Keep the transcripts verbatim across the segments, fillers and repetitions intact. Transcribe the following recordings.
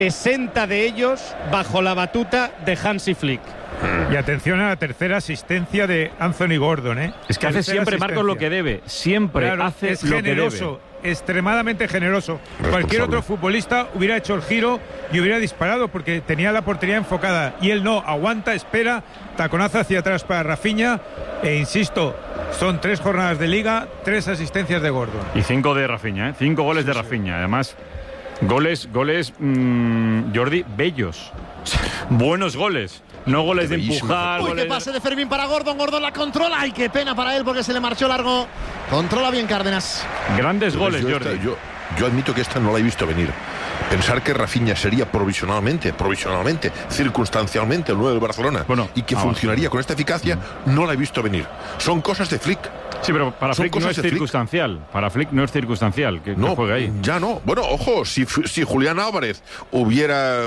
sesenta de ellos bajo la batuta de Hansi Flick. Y atención a la tercera asistencia de Anthony Gordon, ¿eh? Es que hace siempre, Marcos, lo que debe. Siempre claro, hace es lo generoso, que debe. Extremadamente generoso. Cualquier otro futbolista hubiera hecho el giro y hubiera disparado porque tenía la portería enfocada. Y él no, aguanta, espera, taconazo hacia atrás para Rafinha. E insisto, son tres jornadas de liga, tres asistencias de Gordon. Y cinco de Rafinha, ¿eh? Cinco goles de Rafinha. Además, goles, goles, mmm, Jordi, bellos. Buenos goles. No goles de empujar. Uy, goles qué pase de Fermín para Gordon. Gordon la controla. Ay, qué pena para él porque se le marchó largo. Controla bien Cárdenas. Grandes goles, yo Jordi. Esta, yo, yo admito que esta no la he visto venir. Pensar que Rafinha sería provisionalmente, provisionalmente, circunstancialmente el nueve del Barcelona bueno, y que vamos. funcionaría con esta eficacia, no la he visto venir. Son cosas de Flick. Sí, pero para Son Flick no es circunstancial. Flick. Para Flick no es circunstancial. Que, no, que juegue ahí. Ya no. Bueno, ojo, si, si Julián Álvarez hubiera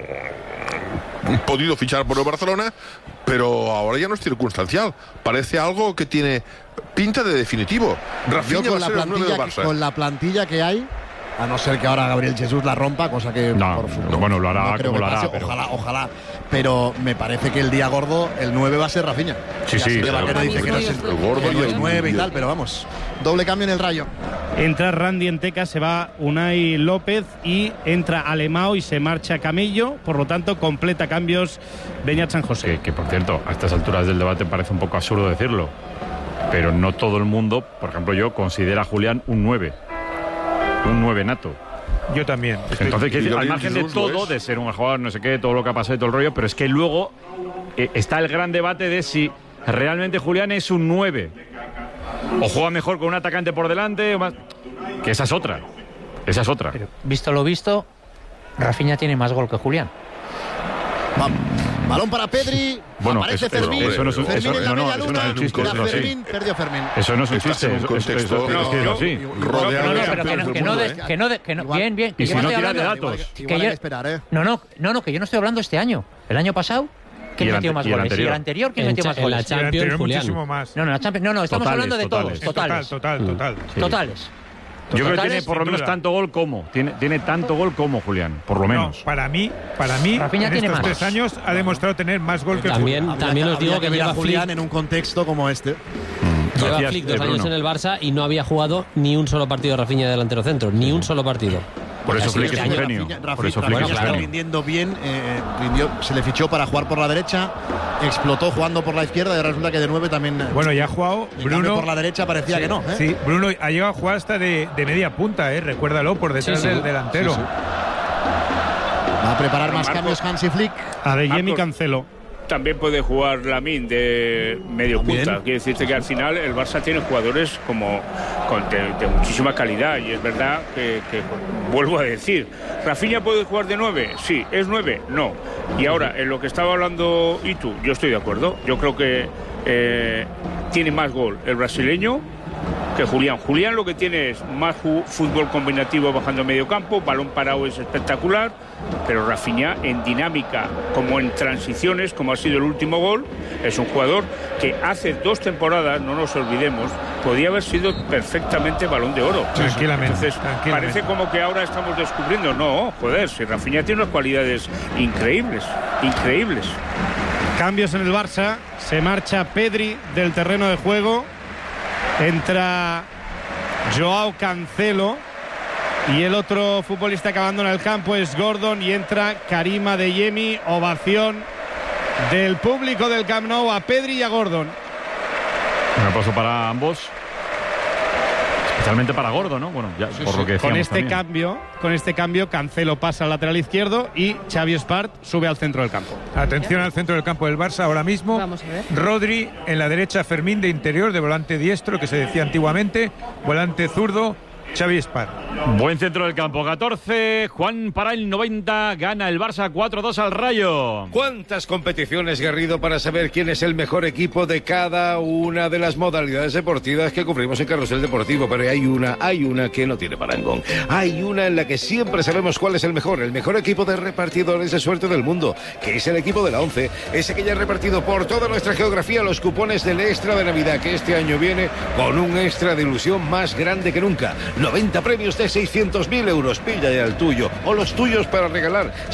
mmm, podido fichar por el Barcelona, pero ahora ya no es circunstancial. Parece algo que tiene pinta de definitivo. Rafinha Yo con va a la ser el nueve del plantilla, Barça. con la plantilla que hay, a no ser que ahora Gabriel Jesús la rompa, cosa que no, por no, bueno, lo hará no creo como que lo hará, pase, pero... ojalá, ojalá. Pero me parece que el día gordo, el nueve va a ser Rafinha. Sí, ya sí. sé que Vaquero dice que no es el, el gordo que no y es el nueve y tal, pero vamos, doble cambio en el Rayo. Entra Randy Enteca, se va Unai López y entra Alemão y se marcha Camello. Por lo tanto, completa cambios Beñat San José. Que, que, por cierto, a estas alturas del debate parece un poco absurdo decirlo. Pero no todo el mundo, por ejemplo yo, considera a Julián un nueve. Un nueve nato. Yo también. Entonces, que, al Gabriel margen de Jesús lo todo, es. de ser un jugador, no sé qué, todo lo que ha pasado y todo el rollo, pero es que luego eh, está el gran debate de si realmente Julián es un nueve. O juega mejor con un atacante por delante, o más. Que esa es otra. Esa es otra. Pero, visto lo visto, Rafinha tiene más gol que Julián. Va, balón para Pedri. Bueno, aparece eso, Fermín. eso no es un, Fermín eso, en la no, no, media eso luna. no es un chiste. Era Eso, Fermín, sí. perdió Fermín. Eso no es un Estás chiste. en un Eso, contexto eso, eso, es que es así. rodeado No, no, de pero que no, campeones que del no, mundo, de, ¿eh? que no, de, que no Igual- bien, bien. Que y yo si no no estoy tira de hablando datos. Igual, que igual hay yo- que esperar, ¿eh? No, no, no, no, que yo no estoy hablando de este año. El año pasado, Y ¿quién el metió ante- más y el goles? anterior. Y el anterior, ¿quién En metió cha- más en la goles? Champions, Anterior Julián. muchísimo más. No, no, la Champions, no, no, estamos Totales, hablando de totales. todos, totales. Total, total, total. Sí. Totales. Yo creo que Totales, tiene por lo sin menos duda. tanto gol como. Tiene, tiene tanto gol como Julián, por lo menos. No, para mí, para mí, Rafinha en tiene estos más. tres años ha demostrado tener más gol que También, Julián. también os Habría digo que ver a lleva Julián Flick, en un contexto como este. lleva Gracias, Flick eh, dos años Bruno. en el Barça y no había jugado ni un solo partido de Rafinha de delantero centro. Ni un solo partido. Por eso Así Flick este es un año genio. Rafinha, Por Rafinha, eso Flick Rafinha es un está genio. rindiendo bien, eh, rindió, se le fichó para jugar por la derecha, explotó jugando por la izquierda y ahora resulta que de nueve también. eh, Bueno, ya ha jugado en cambio, Bruno. por la derecha parecía que no. ¿eh? Sí, Bruno ha llegado a jugar hasta de, de media punta, ¿eh? Recuérdalo, por detrás Sí, sí. del delantero. Sí, sí. Va a preparar Pero más Marco- cambios Hansi Flick. Adeyemi Marcos. Cancelo. También puede jugar Lamine de medio También. punta. Quiere decirte que al final el Barça tiene jugadores como con de, de muchísima calidad y es verdad que, que, vuelvo a decir, ¿Rafinha puede jugar de nueve? Sí. ¿Es nueve? No. Y ahora, en lo que estaba hablando Itu, yo estoy de acuerdo. Yo creo que eh, tiene más gol el brasileño que Julián. Julián lo que tiene es más ju- fútbol combinativo bajando a medio campo, balón parado es espectacular, pero Rafinha en dinámica, como en transiciones, como ha sido el último gol, es un jugador que hace dos temporadas, no nos olvidemos, podía haber sido perfectamente balón de oro. Tranquilamente, Entonces, tranquilamente. parece como que ahora estamos descubriendo, no, joder, si Rafinha tiene unas cualidades increíbles, increíbles. Cambios en el Barça. Se marcha Pedri del terreno de juego. Entra Joao Cancelo. Y el otro futbolista que abandona el campo es Gordon. Y entra Karim Adeyemi. Ovación del público del Camp Nou a Pedri y a Gordon. Un aplauso para ambos. Especialmente para Gordo, ¿no? Bueno, ya, por lo que Con decíamos este también. cambio, con este cambio, Cancelo pasa al lateral izquierdo y Xavi Espart sube al centro del campo. Atención al centro del campo del Barça ahora mismo. Vamos a ver. Rodri en la derecha, Fermín de interior, de volante diestro, que se decía antiguamente. Volante zurdo, Xavi Espart. Buen centro del campo, catorce. Juan para el noventa. Gana el Barça cuatro dos al Rayo. ¿Cuántas competiciones, Garrido, para saber quién es el mejor equipo de cada una de las modalidades deportivas que cubrimos en Carrusel Deportivo? Pero hay una, hay una que no tiene parangón. Hay una en la que siempre sabemos cuál es el mejor, el mejor equipo de repartidores de suerte del mundo, que es el equipo de la ONCE, ese que ya ha repartido por toda nuestra geografía los cupones del extra de Navidad, que este año viene con un extra de ilusión más grande que nunca. noventa premios de seiscientos mil euros. Pilla ya el tuyo o los tuyos para regalar.